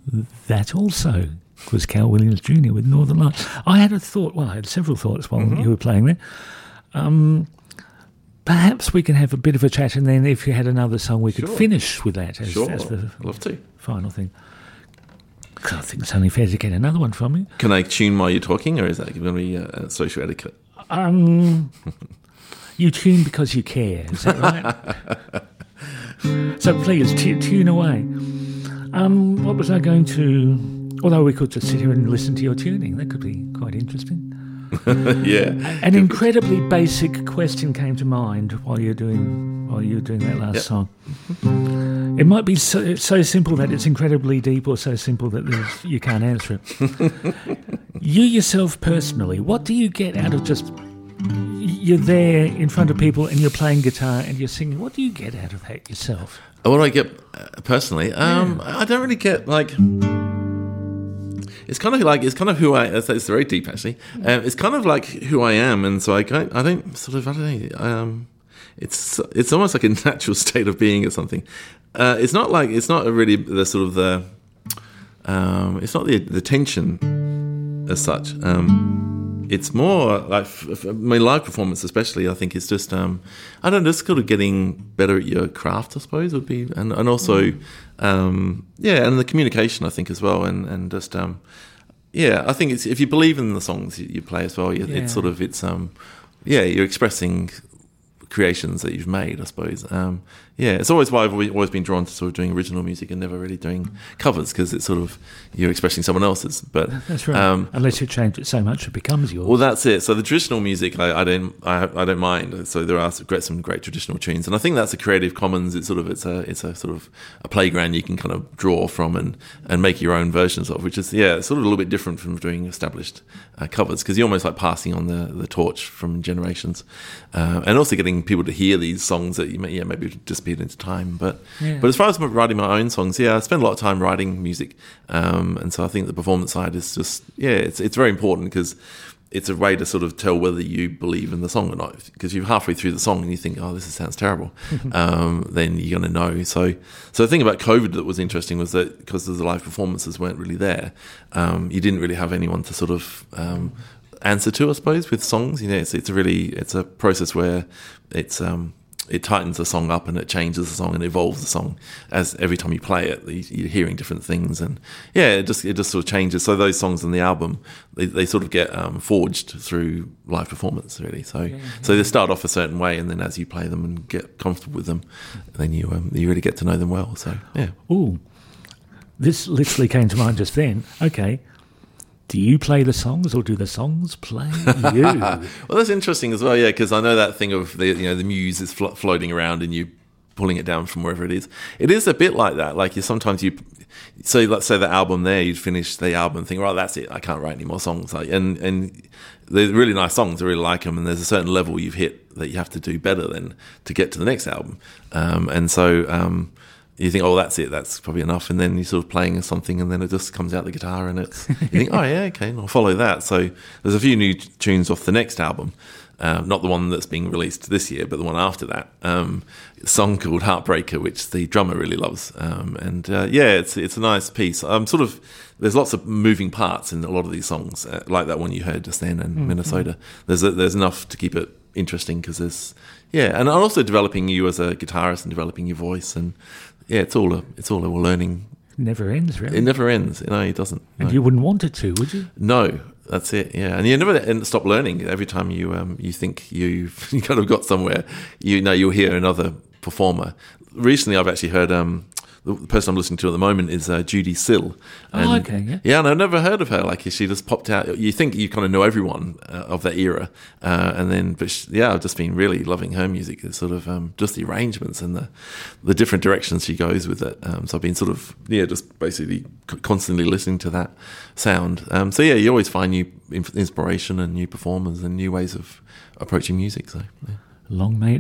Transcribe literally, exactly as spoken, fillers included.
that also was Cal Williams Junior with Northern Lights. I had a thought, well, I had several thoughts while mm-hmm. you were playing there. Um, perhaps we can have a bit of a chat, and then if you had another song, we could sure. finish with that as, sure. as the I'd love to. final thing. I think it's only fair to get another one from you. Can I tune while you're talking, or is that going to be uh, social etiquette? Um, you tune because you care, is that right? So please, t- tune away. Um, what was I going to... Although we could just sit here and listen to your tuning. That could be quite interesting. Yeah. An incredibly basic question came to mind while you're doing while you were doing that last yep. song. It might be so, so simple that it's incredibly deep, or so simple that there's, you can't answer it. You yourself personally, what do you get out of just... You're there in front of people and you're playing guitar and you're singing. What do you get out of that yourself? What do I get uh, personally? Um, yeah. I don't really get, like... It's kind of like, it's kind of who I, it's very deep actually. Um, it's kind of like who I am, and so I don't, I don't sort of, I don't know, um, it's, it's almost like a natural state of being or something. Uh, it's not like, it's not really the sort of the, um, it's not the, the tension as such. Um, it's more like, my live performance especially, I think it's just, um, I don't know, just kind of getting better at your craft, I suppose, would be, and, and also, um, yeah, and the communication, I think, as well, and, and just, um, yeah, I think it's, if you believe in the songs you, you play as well, you, yeah. it's sort of, it's, um, yeah, you're expressing creations that you've made, I suppose. Um, yeah, it's always why I've always been drawn to sort of doing original music and never really doing covers, because it's sort of, you're expressing someone else's. But that's right. Um, Unless you change it so much, it becomes yours. Well, that's it. So the traditional music, I, I don't, I, I don't mind. So there are some great, some great traditional tunes, and I think that's a Creative Commons. It's sort of, it's a, it's a sort of a playground you can kind of draw from and and make your own versions of, which is yeah, it's sort of a little bit different from doing established uh, covers, because you're almost like passing on the, the torch from generations, uh, and also getting people to hear these songs that you may, yeah, maybe disappeared into time. But yeah. but as far as writing my own songs, yeah, I spend a lot of time writing music, um, and so I think the performance side is just yeah, it's it's very important, because it's a way to sort of tell whether you believe in the song or not. Because you're halfway through the song and you think, oh, this sounds terrible, um, then you're going to know. So, so the thing about COVID that was interesting was that because the live performances weren't really there, um, you didn't really have anyone to sort of um, answer to, I suppose, with songs. You know, it's it's a really it's a process where it's um, it tightens the song up and it changes the song and evolves the song as every time you play it. You're hearing different things, and yeah, it just it just sort of changes. So those songs in the album, they, they sort of get um, forged through live performance, really. So yeah, yeah. so they start off a certain way, and then as you play them and get comfortable with them, then you um, you really get to know them well. So yeah. Ooh, this literally came to mind just then. Okay. Do you play the songs, or do the songs play you? Well, that's interesting as well, yeah, because I know that thing of the you know the muse is flo- floating around and you pulling it down from wherever it is. It is a bit like that. Like you sometimes you, so let's say the album there, you'd finish the album, think, right, that's it. I can't write any more songs. Like, and and they're really nice songs. I really like them, and there's a certain level you've hit that you have to do better than to get to the next album. Um, and so. Um, You think, oh, that's it, that's probably enough. And then you're sort of playing something, and then it just comes out the guitar, and it's, you think, oh, yeah, okay, I'll follow that. So there's a few new t- tunes off the next album, um, not the one that's being released this year, but the one after that. Um, a song called Heartbreaker, which the drummer really loves. Um, and uh, yeah, it's it's a nice piece. Um, sort of, there's lots of moving parts in a lot of these songs, uh, like that one you heard just then in mm-hmm. Minnesota. There's a, there's enough to keep it interesting, because there's, yeah, and also developing you as a guitarist and developing your voice, and yeah, it's all a it's all a learning. It never ends, really. It never ends. No, it doesn't. And no. you wouldn't want it to, would you? No, that's it. Yeah, and you never end, stop learning. Every time you um you think you've you kind of got somewhere, you know you'll hear another performer. Recently, I've actually heard um the person I'm listening to at the moment is uh, Judy Sill. And, oh, okay, yeah. Yeah, and I've never heard of her. Like, she just popped out. You think you kind of know everyone uh, of that era, uh, and then, but she, yeah, I've just been really loving her music. It's sort of um, just the arrangements and the the different directions she goes with it. Um, so I've been sort of yeah, just basically constantly listening to that sound. Um, so yeah, you always find new inspiration and new performers and new ways of approaching music. So yeah. Long may it